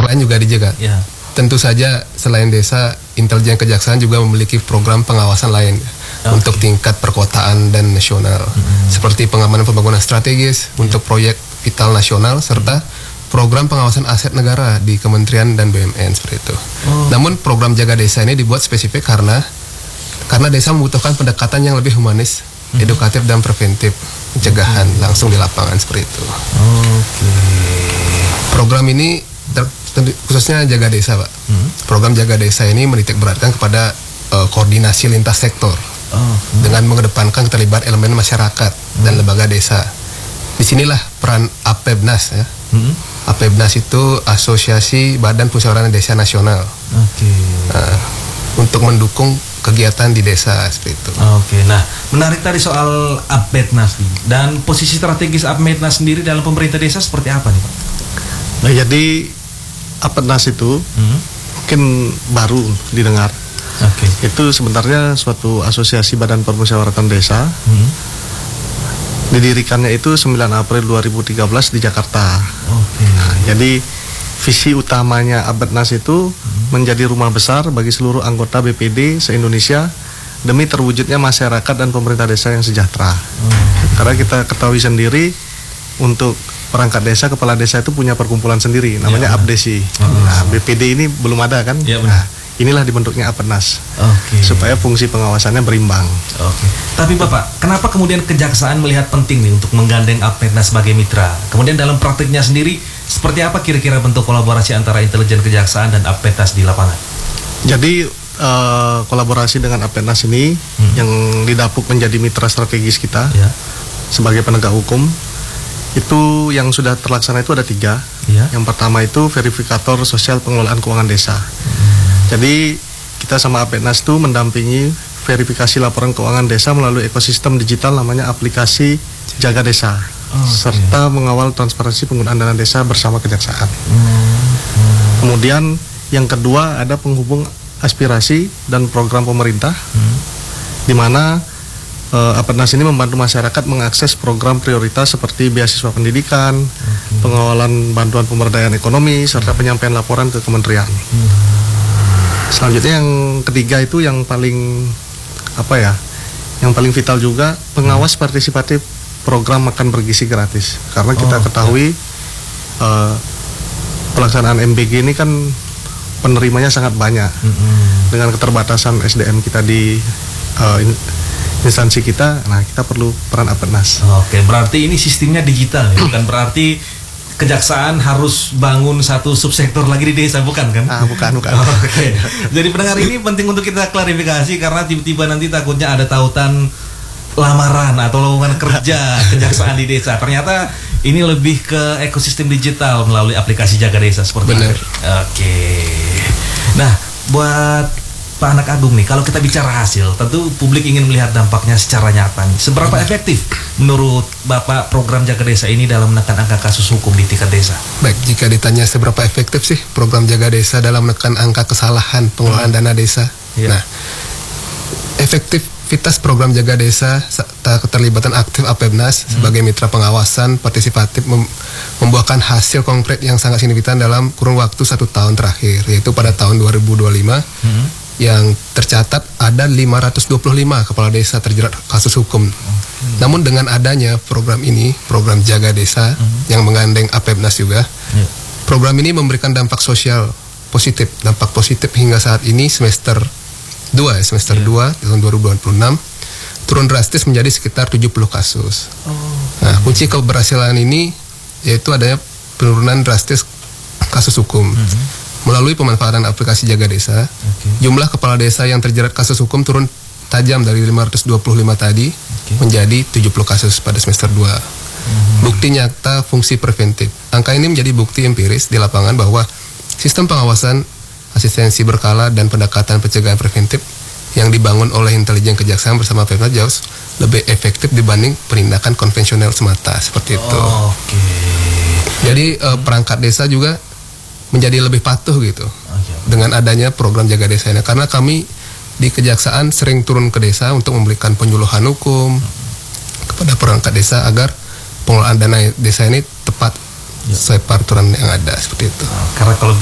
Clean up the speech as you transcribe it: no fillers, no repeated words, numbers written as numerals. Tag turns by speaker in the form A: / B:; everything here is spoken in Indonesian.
A: sektor lain juga dijaga.
B: Ya.
A: Tentu saja selain desa, intelijen kejaksaan juga memiliki program pengawasan lain untuk tingkat perkotaan dan nasional, seperti pengamanan pembangunan strategis untuk proyek vital nasional serta program pengawasan aset negara di kementerian dan BUMN seperti itu. Namun program jaga desa ini dibuat spesifik karena desa membutuhkan pendekatan yang lebih humanis, edukatif dan preventif, pencegahan langsung di lapangan seperti itu. Program ini khususnya jaga desa, Pak. Program jaga desa ini menitik beratkan kepada koordinasi lintas sektor dengan mengedepankan keterlibatan elemen masyarakat dan lembaga desa. Disinilah peran APEBNAS ya. APEBNAS itu Asosiasi Badan Musyawarah Desa Nasional. Untuk mendukung kegiatan di desa seperti itu.
B: Nah menarik tadi soal APEBNAS dan posisi strategis APEBNAS sendiri dalam pemerintah desa seperti apa nih, Pak?
C: Nah, jadi APEBNAS itu mungkin baru didengar. Itu sebenarnya suatu asosiasi badan permusyawaratan desa. Didirikannya itu 9 April 2013 di Jakarta. Nah, jadi visi utamanya APEBNAS itu menjadi rumah besar bagi seluruh anggota BPD se-Indonesia demi terwujudnya masyarakat dan pemerintah desa yang sejahtera. Karena kita ketahui sendiri, untuk perangkat desa, kepala desa itu punya perkumpulan sendiri, namanya APDESI. Nah, BPD ini belum ada kan? Nah, inilah dibentuknya APEBNAS supaya fungsi pengawasannya berimbang.
B: Tapi Bapak, kenapa kemudian kejaksaan melihat penting nih untuk menggandeng APEBNAS sebagai mitra? Kemudian dalam praktiknya sendiri, seperti apa kira-kira bentuk kolaborasi antara intelijen kejaksaan dan APEBNAS di lapangan?
C: Jadi kolaborasi dengan APEBNAS ini yang didapuk menjadi mitra strategis kita sebagai penegak hukum. Itu yang sudah terlaksana itu ada 3. Yang pertama itu verifikator sosial pengelolaan keuangan desa. Jadi kita sama APEBNAS itu mendampingi verifikasi laporan keuangan desa melalui ekosistem digital namanya aplikasi Jaga Desa, serta mengawal transparansi penggunaan dana desa bersama kejaksaan. Kemudian yang kedua ada penghubung aspirasi dan program pemerintah, di mana APEBNAS ini membantu masyarakat mengakses program prioritas seperti beasiswa pendidikan, pengawalan bantuan pemberdayaan ekonomi, serta penyampaian laporan ke kementerian. Selanjutnya yang ketiga itu yang paling yang paling vital juga, pengawas partisipatif program makan bergizi gratis. Karena kita ketahui pelaksanaan MBG ini kan penerimanya sangat banyak. Dengan keterbatasan SDM kita di instansi kita, nah kita perlu peran APEBNAS.
B: Berarti ini sistemnya digital ya, bukan berarti kejaksaan harus bangun satu subsektor lagi di desa, bukan kan?
C: Bukan.
B: Jadi pendengar, ini penting untuk kita klarifikasi karena tiba-tiba nanti takutnya ada tautan lamaran atau lowongan kerja kejaksaan di desa. Ternyata ini lebih ke ekosistem digital melalui aplikasi Jaga Desa seperti itu. Nah, buat Pak Anak Agung nih, kalau kita bicara hasil, tentu publik ingin melihat dampaknya secara nyata nih. Seberapa efektif menurut Bapak program Jaga Desa ini dalam menekan angka kasus hukum di tingkat desa?
A: Baik, jika ditanya seberapa efektif sih program Jaga Desa dalam menekan angka kesalahan pengelolaan dana desa. Nah, efektivitas program Jaga Desa serta keterlibatan aktif APEBNAS sebagai mitra pengawasan partisipatif membuahkan hasil konkret yang sangat signifikan dalam kurun waktu 1 tahun terakhir, yaitu pada tahun 2025 yang tercatat ada 525 kepala desa terjerat kasus hukum. Namun dengan adanya program ini, program Jaga Desa yang menggandeng APEBNAS juga, program ini memberikan dampak sosial positif. Dampak positif hingga saat ini semester 2 tahun 2026 turun drastis menjadi sekitar 70 kasus. Nah, kunci keberhasilan ini yaitu adanya penurunan drastis kasus hukum. Melalui pemanfaatan aplikasi Jaga Desa, jumlah kepala desa yang terjerat kasus hukum turun tajam dari 525 tadi menjadi 70 kasus pada semester 2. Bukti nyata fungsi preventif. Angka ini menjadi bukti empiris di lapangan bahwa sistem pengawasan, asistensi berkala dan pendekatan pencegahan preventif yang dibangun oleh intelijen kejaksaan bersama APEBNAS jauh lebih efektif dibanding penindakan konvensional semata seperti itu. Jadi perangkat desa juga menjadi lebih patuh gitu dengan adanya program Jaga Desa ini, karena kami di kejaksaan sering turun ke desa untuk memberikan penyuluhan hukum kepada perangkat desa agar pengelolaan dana desa ini tepat sesuai peraturan yang ada seperti itu.
B: Karena kalau